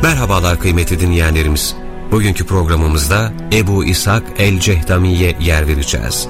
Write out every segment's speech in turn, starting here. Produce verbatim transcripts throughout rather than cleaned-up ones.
Merhabalar kıymetli dinleyenlerimiz. Bugünkü programımızda Ebu İshak el-Cehdami'ye yer vereceğiz.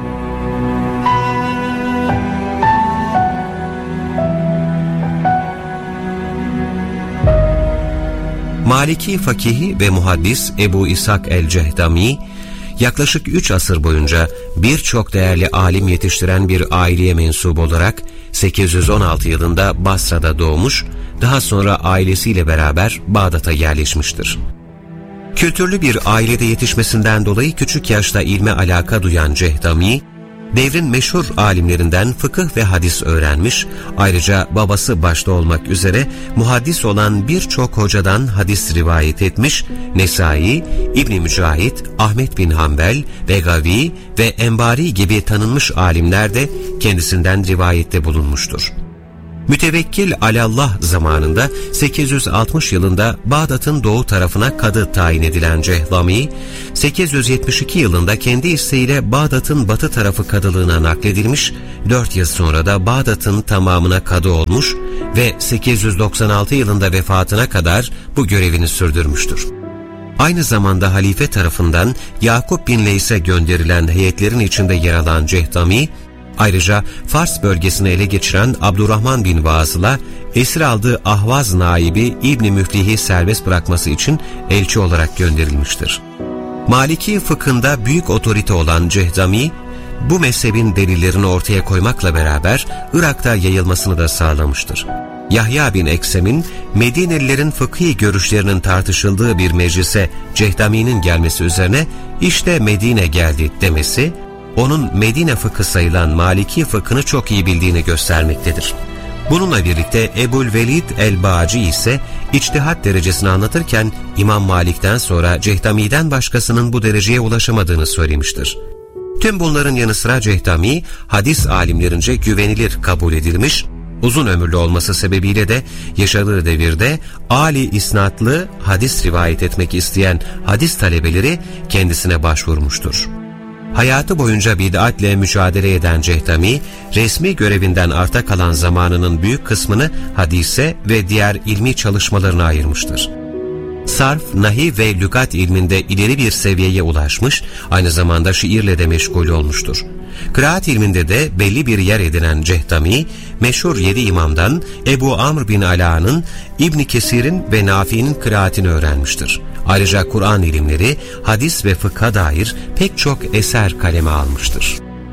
Maliki fakihi ve muhaddis Ebu İshak el-Cehdami, yaklaşık üç asır boyunca birçok değerli alim yetiştiren bir aileye mensup olarak sekiz yüz on altı yılında Basra'da doğmuş, daha sonra ailesiyle beraber Bağdat'a yerleşmiştir. Kültürlü bir ailede yetişmesinden dolayı küçük yaşta ilme alaka duyan Cehdami, devrin meşhur alimlerinden fıkıh ve hadis öğrenmiş, ayrıca babası başta olmak üzere muhaddis olan birçok hocadan hadis rivayet etmiş, Nesai, İbn-i Mücahit, Ahmet bin Hanbel, Begavi ve Enbari gibi tanınmış alimler de kendisinden rivayette bulunmuştur. Mütevekkil Alallah zamanında sekiz yüz altmış yılında Bağdat'ın doğu tarafına kadı tayin edilen Cehdami, sekiz yüz yetmiş iki yılında kendi isteğiyle Bağdat'ın batı tarafı kadılığına nakledilmiş, dört yıl sonra da Bağdat'ın tamamına kadı olmuş ve sekiz yüz doksan altı yılında vefatına kadar bu görevini sürdürmüştür. Aynı zamanda halife tarafından Yakup bin Leys'e gönderilen heyetlerin içinde yer alan Cehdami, ayrıca Fars bölgesini ele geçiren Abdurrahman bin Vasıl'a esir aldığı Ahvaz naibi İbn-i Müflih'i serbest bırakması için elçi olarak gönderilmiştir. Maliki fıkhında büyük otorite olan Cehdami, bu mezhebin delillerini ortaya koymakla beraber Irak'ta yayılmasını da sağlamıştır. Yahya bin Eksem'in Medinelilerin fıkhi görüşlerinin tartışıldığı bir meclise Cehdami'nin gelmesi üzerine "İşte Medine geldi" demesi, onun Medine fıkhı sayılan Maliki fıkhını çok iyi bildiğini göstermektedir. Bununla birlikte Ebu'l-Velid el-Bağcı ise içtihat derecesini anlatırken İmam Malik'ten sonra Cehdami'den başkasının bu dereceye ulaşamadığını söylemiştir. Tüm bunların yanı sıra Cehdami, hadis alimlerince güvenilir kabul edilmiş, uzun ömürlü olması sebebiyle de yaşadığı devirde âli isnatlı hadis rivayet etmek isteyen hadis talebeleri kendisine başvurmuştur. Hayatı boyunca bid'atle mücadele eden Cehdami, resmi görevinden arta kalan zamanının büyük kısmını hadise ve diğer ilmi çalışmalarına ayırmıştır. Sarf, nahiv ve lügat ilminde ileri bir seviyeye ulaşmış, aynı zamanda şiirle de meşgul olmuştur. Kıraat ilminde de belli bir yer edinen Cehdami, meşhur yedi imamdan Ebu Amr bin Ala'nın, İbn Kesir'in ve Nafi'nin kıraatini öğrenmiştir. Ayrıca Kur'an ilimleri, hadis ve fıkha dair pek çok eser kaleme almıştır.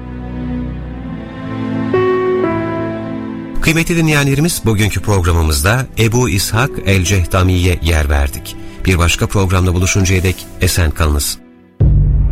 Kıymetli dinleyenlerimiz, bugünkü programımızda Ebu İshak el-Cehdami'ye yer verdik. Bir başka programda buluşuncaya dek esen kalınız.